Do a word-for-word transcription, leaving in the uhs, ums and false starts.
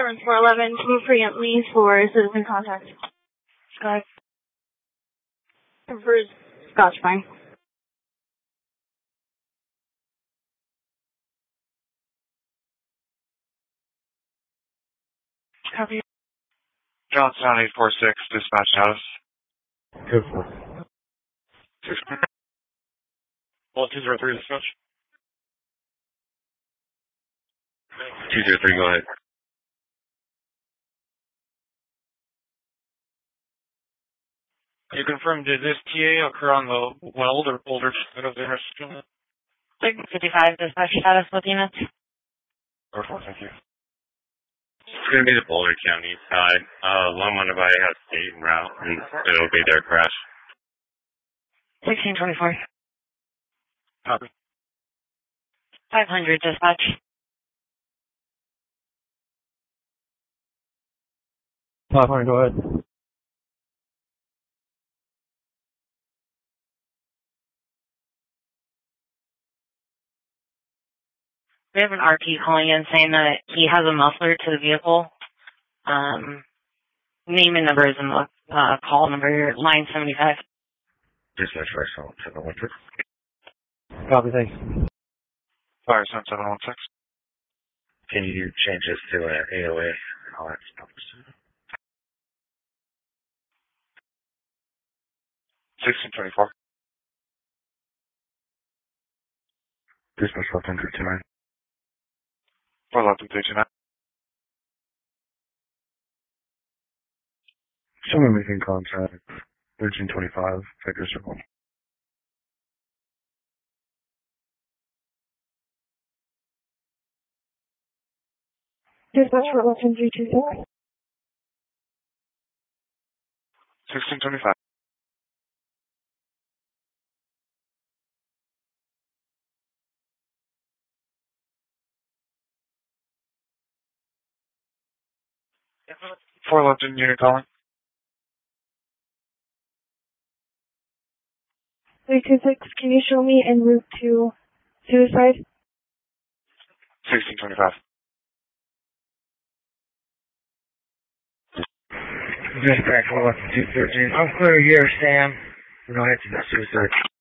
seven four eleven, move preemptly for citizen contact. Scott. For Scott's fine. Copy. Johnstown eight four six, dispatch status. Go for it. Well, two zero three, dispatch. two zero three, go ahead. You confirmed, did this T A occur on the Weld or Boulder side of the intersection? fifty-five, dispatch status with units. Perfect, thank you. It's going to be the Boulder County side. Uh, Loma Nevada has state and route, and it'll be their crash. sixteen twenty-four. Copy. five hundred, dispatch. five hundred, go ahead. We have an R P calling in saying that he has a muffler to the vehicle. Um, name and number is in the uh, call number, line seventy-five. Dispatch fire assault seven one six. Copy, thanks. Fire Sun seven one six. Can you change this to an A O A? All that stuff. sixteen twenty-four. Dispatch left entry tonight. four left and thirty-nine. Someone making contact. thirteen twenty-five, Victor Circle. Dispatch for eleven three two six. sixteen twenty-five. four left in unit calling. three two six, can you show me en route to suicide? sixteen twenty-five. Dispatch one two thirteen. I'm clear here, Sam. We're going to head to the suicide.